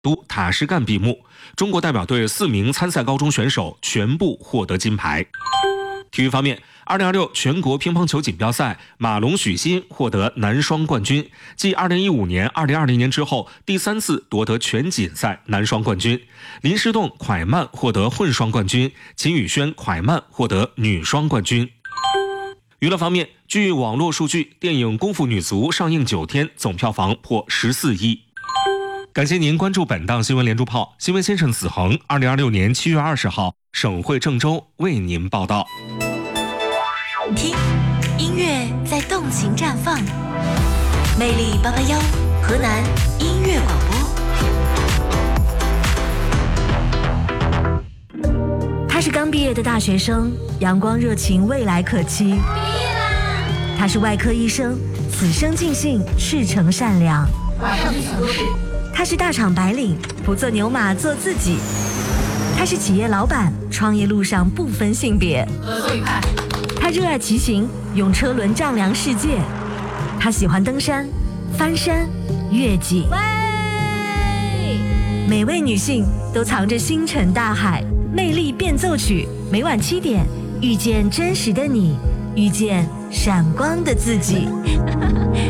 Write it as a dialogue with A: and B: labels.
A: 都塔什干闭幕，中国代表队4名参赛高中选手全部获得金牌。体育方面，2026全国乒乓球锦标赛，马龙许昕获得男双冠军，继2015年、2020年之后第3次夺得全锦赛男双冠军。林诗栋、蒯曼获得混双冠军，秦宇轩、蒯曼获得女双冠军。娱乐方面，据网络数据，电影《功夫女足》上映9天，总票房破14亿。感谢您关注本档新闻连珠炮，新闻先生子恒，2026年7月20号，省会郑州为您报道。
B: 听，音乐在动情绽放，魅力881，河南音乐广
C: 播。他是刚毕业的大学生，阳光热情，未来可期。毕业啦！他是外科医生，此生尽兴，赤诚善良。
D: 马上去小都市。
C: 他是大厂白领，不做牛马，做自己。他是企业老板，创业路上不分性别。
D: 合作愉快。
C: 他热爱骑行，用车轮丈量世界。他喜欢登山、翻山、越脊。每位女性都藏着星辰大海，魅力变奏曲。每晚7点，遇见真实的你，遇见闪光的自己。